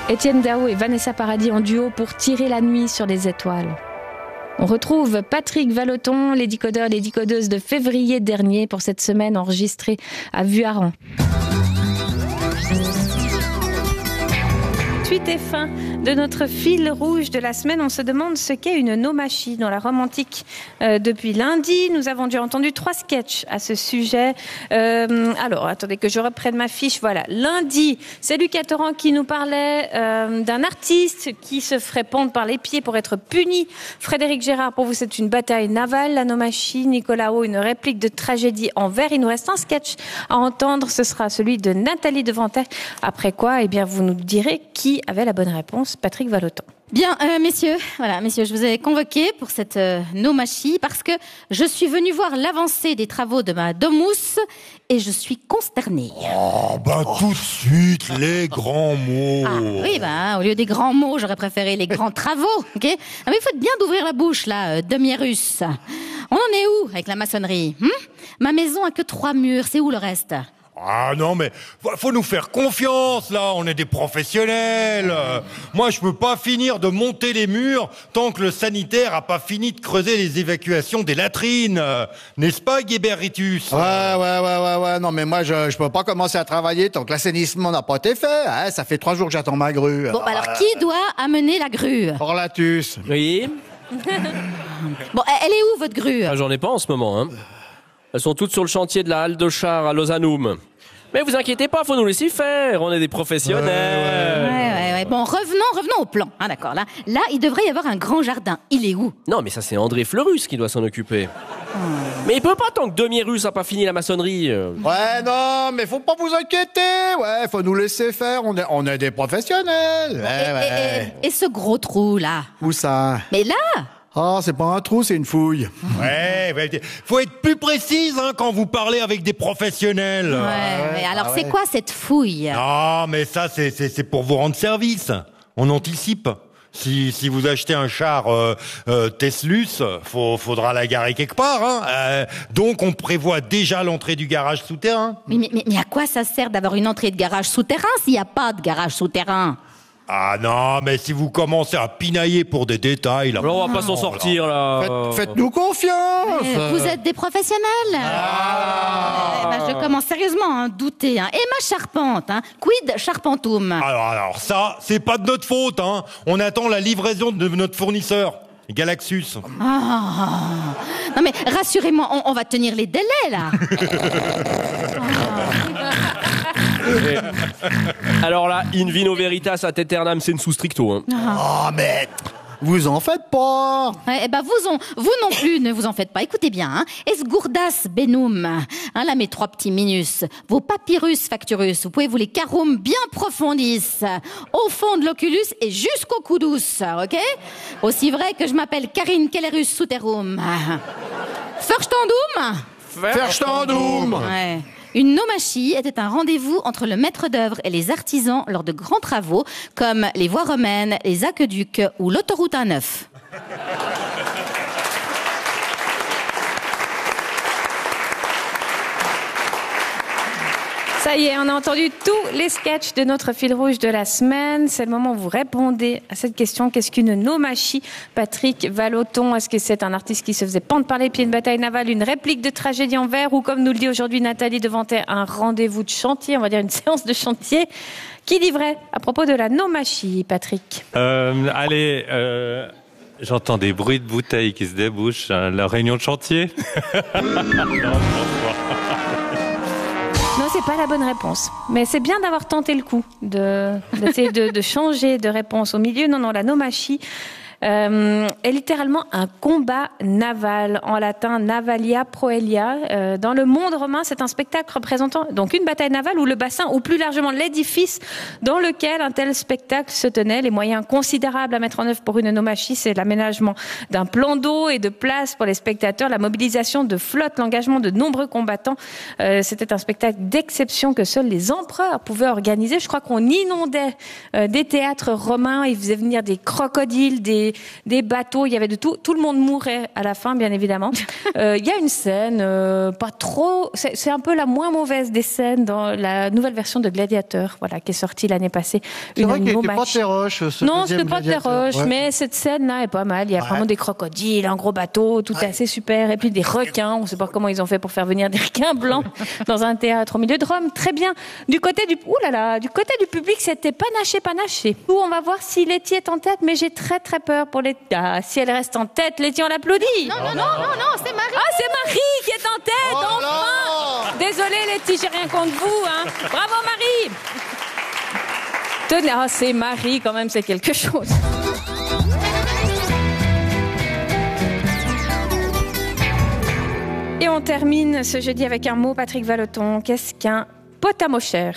Étienne Dao et Vanessa Paradis en duo pour tirer la nuit sur les étoiles. On retrouve Patrick Vallotton, les décodeurs et les décodeuses de février dernier pour cette semaine enregistrée à Vuarran. Suite et fin de notre fil rouge de la semaine, on se demande ce qu'est une nomachie dans la Rome antique. Depuis lundi, nous avons déjà entendu 3 sketchs à ce sujet. Alors, attendez que je reprenne ma fiche. Voilà, lundi, c'est Lucas Torrent qui nous parlait d'un artiste qui se ferait pendre par les pieds pour être puni. Frédéric Gérard, pour vous, c'est une bataille navale, la nomachie. Nicolas O, une réplique de tragédie en vers. Il nous reste un sketch à entendre, ce sera celui de Nathalie Devantais. Après quoi, eh bien, vous nous direz qui avait la bonne réponse, Patrick Vallotton. Bien, messieurs, je vous ai convoqués pour cette nomachie parce que je suis venue voir l'avancée des travaux de ma domus et je suis consternée. Oh, tout de suite, les grands mots. Ah oui, au lieu des grands mots, j'aurais préféré les grands travaux, ok ? Mais il faut bien d'ouvrir la bouche, là, demi-russe. On en est où avec la maçonnerie ? Ma maison a que 3 murs, c'est où le reste ? Ah non, mais faut nous faire confiance, là, on est des professionnels. Moi, je peux pas finir de monter les murs tant que le sanitaire a pas fini de creuser les évacuations des latrines. N'est-ce pas, Guéberitus ? Ouais, non, mais moi, je peux pas commencer à travailler tant que l'assainissement n'a pas été fait. Hein, ça fait 3 jours que j'attends ma grue. Bon, alors, qui doit amener la grue ? Orlatus. Oui. Bon, elle est où, votre grue ? J'en ai pas en ce moment, hein. Elles sont toutes sur le chantier de la halle de char à Lausanum. Mais vous inquiétez pas, faut nous laisser faire. On est des professionnels. Ouais. Bon, revenons au plan. Hein, d'accord. Là, il devrait y avoir un grand jardin. Il est où ? Non, mais ça, c'est André Fleurus qui doit s'en occuper. Mais il peut pas tant que Demi-Russe a pas fini la maçonnerie. Ouais, non, mais faut pas vous inquiéter. Ouais, faut nous laisser faire. On est des professionnels. Et ce gros trou, là ? Où ça ? Mais là ? Ah, c'est pas un trou, c'est une fouille. Ouais, faut être plus précise quand vous parlez avec des professionnels. Ouais, alors c'est quoi cette fouille ? Non, mais ça, c'est pour vous rendre service. On anticipe. Si vous achetez un char Teslus, faudra la garer quelque part. Donc, on prévoit déjà l'entrée du garage souterrain. Mais à quoi ça sert d'avoir une entrée de garage souterrain s'il n'y a pas de garage souterrain ? Ah non, mais si vous commencez à pinailler pour des détails... Là, on va pas s'en sortir, là. Faites-nous confiance. Vous êtes des professionnels. Je commence sérieusement à douter. Et ma charpente, quid charpentum ? Alors ça, c'est pas de notre faute. On attend la livraison de notre fournisseur, Galaxus. Non mais rassurez-moi, on va tenir les délais, là. Alors là, in vino veritas ad aeternam sensu stricto. Oh, mais vous en faites pas. Vous non plus, ne vous en faites pas. Écoutez bien, esgourdas benum, là mes 3 petits minus, vos papyrus facturus, vous pouvez vous les carum bien profondis, au fond de l'oculus et jusqu'au coudus, ok ? Aussi vrai que je m'appelle Karine Kellerus Souterum. Verstandum. Ouais. Une nomachie était un rendez-vous entre le maître d'œuvre et les artisans lors de grands travaux, comme les voies romaines, les aqueducs ou l'autoroute A9. Ça y est, on a entendu tous les sketchs de notre fil rouge de la semaine. C'est le moment où vous répondez à cette question. Qu'est-ce qu'une nomachie ? Patrick Vallotton, est-ce que c'est un artiste qui se faisait pendre par les pieds, une bataille navale, une réplique de tragédie en vers, ou comme nous le dit aujourd'hui Nathalie Devantais, un rendez-vous de chantier, on va dire une séance de chantier ? Qui dit vrai à propos de la nomachie, Patrick ? J'entends des bruits de bouteilles qui se débouchent. La réunion de chantier. Non, c'est pas la bonne réponse. Mais c'est bien d'avoir tenté le coup d'essayer de changer de réponse au milieu. Non, la nomachie est littéralement un combat naval, en latin navalia proelia. Dans le monde romain, c'est un spectacle représentant donc une bataille navale où le bassin, ou plus largement l'édifice dans lequel un tel spectacle se tenait. Les moyens considérables à mettre en œuvre pour une nomachie, c'est l'aménagement d'un plan d'eau et de place pour les spectateurs, la mobilisation de flottes, l'engagement de nombreux combattants. C'était un spectacle d'exception que seuls les empereurs pouvaient organiser. Je crois qu'on inondait des théâtres romains. Ils faisaient venir des crocodiles, des des bateaux, il y avait de tout. Tout le monde mourait à la fin, bien évidemment. Il y a une scène, pas trop, c'est un peu la moins mauvaise des scènes dans la nouvelle version de Gladiator, voilà, qui est sortie l'année passée. C'est vrai qu'il n'était pas terroche, ce Non, deuxième c'était pas Gladiator. terroche, mais cette scène-là est pas mal. Il y a vraiment des crocodiles, un gros bateau, tout est assez super. Et puis des requins, on sait pas comment ils ont fait pour faire venir des requins blancs dans un théâtre au milieu de Rome. Très bien. Du côté du public, c'était panaché. Nous, on va voir si Letty est en tête, mais j'ai très très peur pour Letty. Ah, si elle reste en tête, Letty, on l'applaudit. Non, c'est Marie. Ah, c'est Marie qui est en tête, enfin. Désolée Letty, j'ai rien contre vous, hein. Bravo Marie. Tenez, c'est Marie quand même, c'est quelque chose. Et on termine ce jeudi avec un mot, Patrick Vallotton. Qu'est-ce qu'un potamochère ?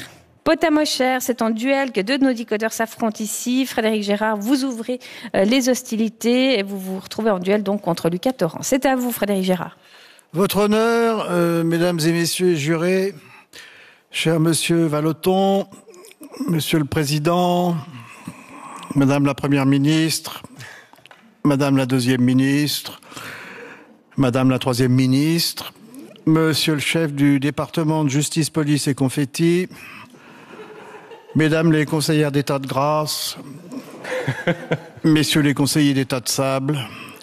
Potamochère, c'est en duel que deux de nos décodeurs s'affrontent ici. Frédéric Gérard, vous ouvrez les hostilités et vous vous retrouvez en duel donc contre Lucas Torrent. C'est à vous, Frédéric Gérard. Votre honneur, mesdames et messieurs les jurés, cher monsieur Vallotton, monsieur le président, madame la première ministre, madame la deuxième ministre, madame la troisième ministre, monsieur le chef du département de justice, police et confetti, mesdames les conseillères d'état de grâce, messieurs les conseillers d'état de sable,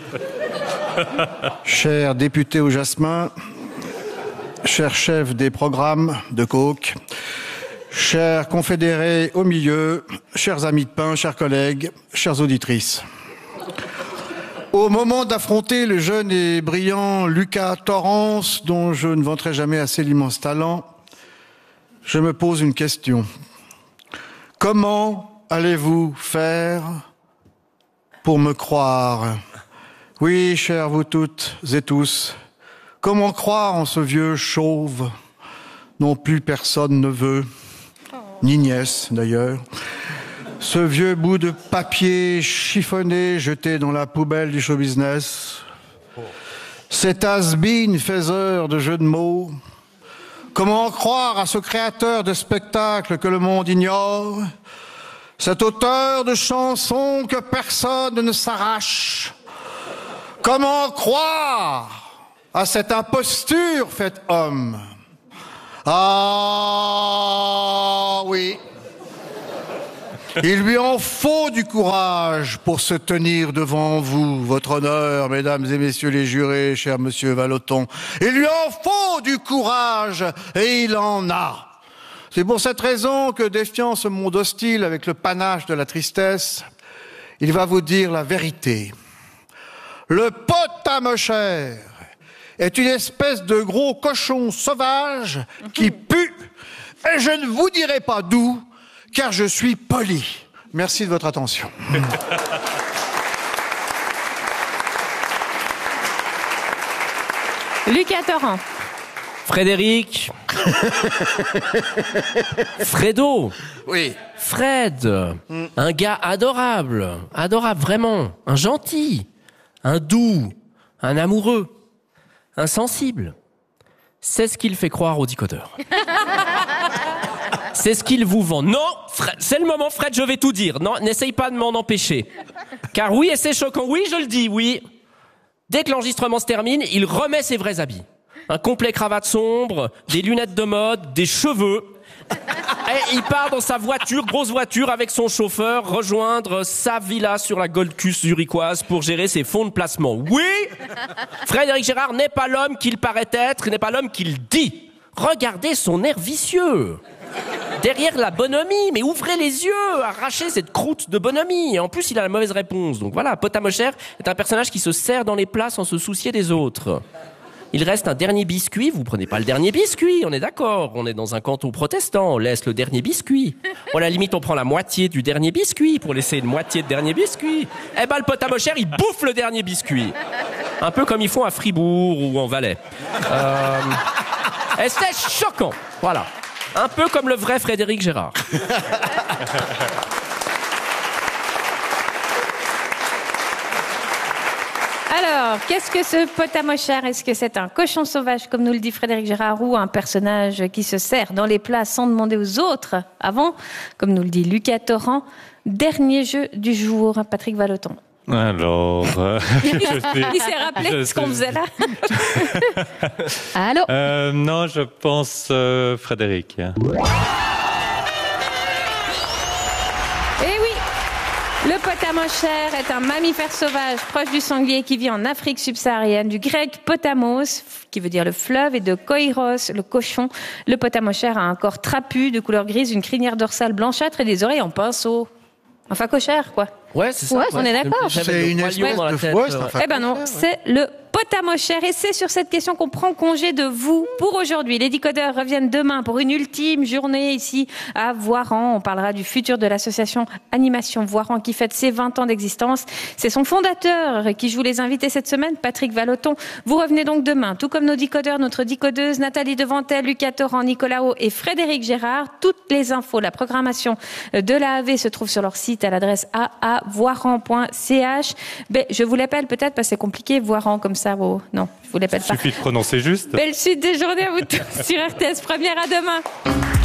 chers députés au jasmin, chers chefs des programmes de coke, chers confédérés au milieu, chers amis de pain, chers collègues, chères auditrices. Au moment d'affronter le jeune et brillant Lucas Torrent, dont je ne vanterai jamais assez l'immense talent, je me pose une question. Comment allez-vous faire pour me croire ? Oui, chers vous toutes et tous, comment croire en ce vieux chauve dont plus personne ne veut, ni nièce d'ailleurs, ce vieux bout de papier chiffonné jeté dans la poubelle du show business, cet has-been faiseur de jeux de mots, comment croire à ce créateur de spectacles que le monde ignore, cet auteur de chansons que personne ne s'arrache, comment croire à cette imposture faite homme? Ah oui, il lui en faut du courage pour se tenir devant vous, votre honneur, mesdames et messieurs les jurés, cher monsieur Vallotton. Il lui en faut du courage, et il en a. C'est pour cette raison que, défiant ce monde hostile avec le panache de la tristesse, il va vous dire la vérité. Le potamochère est une espèce de gros cochon sauvage qui pue, et je ne vous dirai pas d'où, car je suis poli. Merci de votre attention. Lucas Torrent. Frédéric. Fredo. Oui. Fred. Un gars adorable. Adorable, vraiment. Un gentil. Un doux. Un amoureux. Un sensible. C'est ce qu'il fait croire aux décodeurs. C'est ce qu'il vous vend. Non, Fred, c'est le moment, Fred, je vais tout dire. Non, n'essaye pas de m'en empêcher. Car oui, et c'est choquant. Oui, je le dis, oui. Dès que l'enregistrement se termine, il remet ses vrais habits. Un complet cravate sombre, des lunettes de mode, des cheveux. Et il part dans sa voiture, grosse voiture, avec son chauffeur, rejoindre sa villa sur la Gold Coast zurichoise pour gérer ses fonds de placement. Oui, Frédéric Gérard n'est pas l'homme qu'il paraît être, n'est pas l'homme qu'il dit. Regardez son air vicieux. Derrière la bonhomie, mais ouvrez les yeux, arrachez cette croûte de bonhomie. Et en plus, il a la mauvaise réponse. Donc voilà, Potamochère est un personnage qui se sert dans les plats sans se soucier des autres. Il reste un dernier biscuit, vous prenez pas le dernier biscuit, on est d'accord, on est dans un canton protestant, on laisse le dernier biscuit. Ou à la limite, on prend la moitié du dernier biscuit pour laisser une moitié de dernier biscuit. Eh ben, le Potamochère, il bouffe le dernier biscuit. Un peu comme ils font à Fribourg ou en Valais. Et c'était choquant, voilà. Un peu comme le vrai Frédéric Gérard. Alors, qu'est-ce que ce potamochère ? Est-ce que c'est un cochon sauvage, comme nous le dit Frédéric Gérard, ou un personnage qui se sert dans les plats sans demander aux autres avant, comme nous le dit Lucas Torrent? Dernier jeu du jour, Patrick Vallotton. Alors, Il s'est rappelé ce qu'on faisait là. Allô? non, je pense Frédéric. Eh oui, le potamochère est un mammifère sauvage proche du sanglier qui vit en Afrique subsaharienne, du grec potamos, qui veut dire le fleuve, et de koiros, le cochon. Le potamochère a un corps trapu, de couleur grise, une crinière dorsale blanchâtre et des oreilles en pinceau. Enfin, cochère, quoi. Ouais, c'est ça. Ouais, on est d'accord. C'est une espèce dans la de tête, fouet, ouais. enfin, Eh ben non, c'est le potamochère. Et c'est sur cette question qu'on prend congé de vous pour aujourd'hui. Les décodeurs reviennent demain pour une ultime journée ici à Voiran. On parlera du futur de l'association Animation Voiran qui fête ses 20 ans d'existence. C'est son fondateur qui joue les invités cette semaine, Patrick Vallotton. Vous revenez donc demain, tout comme nos décodeurs, notre décodeuse Nathalie Devantel, Lucas Torrent, Nicolas Haut et Frédéric Gérard. Toutes les infos, la programmation de l'AAV se trouve sur leur site à l'adresse aavoiran.ch. Ben, je vous l'appelle peut-être parce que c'est compliqué, Voiran comme ça. Non, je vous l'appelle pas. Il suffit de prononcer juste. Belle suite des journées à vous tous sur RTS Première, à demain.